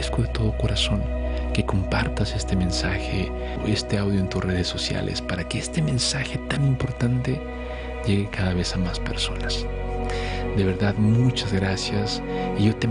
agradezco de todo corazón que compartas este mensaje o este audio en tus redes sociales para que este mensaje tan importante llegue cada vez a más personas. De verdad, muchas gracias y yo te